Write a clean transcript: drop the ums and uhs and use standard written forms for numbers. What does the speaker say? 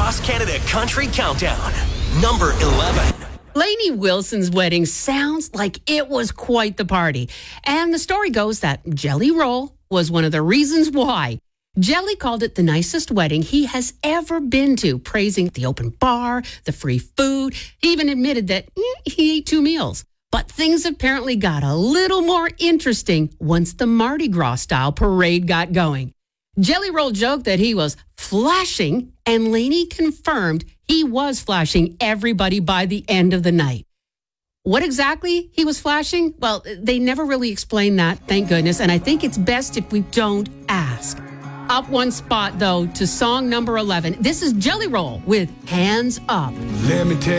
Cross Canada Country Countdown. Number 11. Lainey Wilson's wedding sounds like it was quite the party. And the story goes that Jelly Roll was one of the reasons why. Jelly called it the nicest wedding he has ever been to, praising the open bar, the free food. He even admitted that he ate 2 meals. But things apparently got a little more interesting once the Mardi Gras style parade got going. Jelly Roll joked that he was flashing, and Lainey confirmed he was flashing everybody by the end of the night. What exactly he was flashing? Well, they never really explained that, thank goodness, and I think it's best if we don't ask. Up one spot, though, to song number 11. This is Jelly Roll with Hands Up. Let me tell